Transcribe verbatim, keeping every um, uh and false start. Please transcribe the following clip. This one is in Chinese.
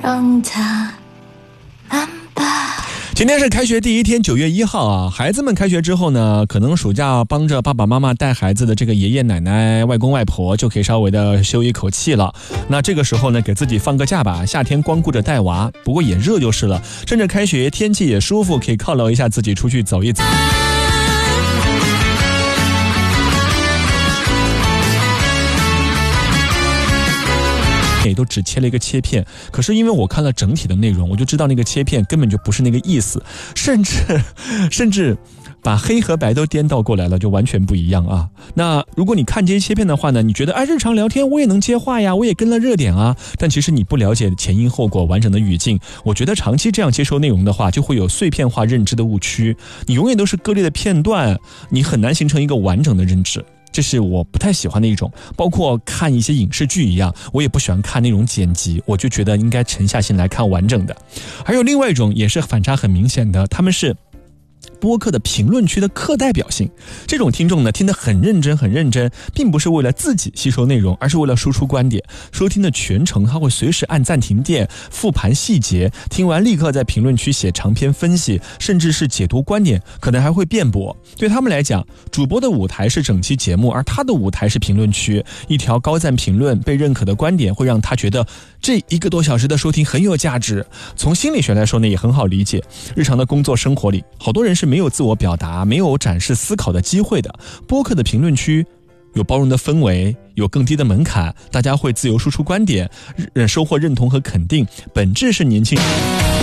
让它安排。 今天是开学第一天，九月一号啊，孩子们开学之后呢，可能暑假帮着爸爸妈妈带孩子的这个爷爷奶奶、外公外婆就可以稍微的休一口气了。那这个时候呢，给自己放个假吧，夏天光顾着带娃，不过也热就是了。趁着开学，天气也舒服，可以犒劳一下自己，出去走一走。也都只切了一个切片，可是因为我看了整体的内容，我就知道那个切片根本就不是那个意思，甚至甚至把黑和白都颠倒过来了，就完全不一样啊。那如果你看这些切片的话呢，你觉得哎，日常聊天我也能接话呀，我也跟了热点啊，但其实你不了解前因后果、完整的语境，我觉得长期这样接收内容的话，就会有碎片化认知的误区，你永远都是割裂的片段，你很难形成一个完整的认知。这是我不太喜欢的一种，包括看一些影视剧一样，我也不喜欢看那种剪辑，我就觉得应该沉下心来看完整的。还有另外一种也是反差很明显的，他们是播客的评论区的课代表性，这种听众呢听得很认真很认真，并不是为了自己吸收内容，而是为了输出观点。收听的全程他会随时按暂停键复盘细节，听完立刻在评论区写长篇分析，甚至是解读观点，可能还会辩驳。对他们来讲，主播的舞台是整期节目，而他的舞台是评论区。一条高赞评论被认可的观点会让他觉得这一个多小时的收听很有价值。从心理学来说呢，也很好理解。日常的工作生活里，好多人是没有自我表达、没有展示思考的机会的。播客的评论区有包容的氛围，有更低的门槛，大家会自由输出观点，收获认同和肯定，本质是年轻人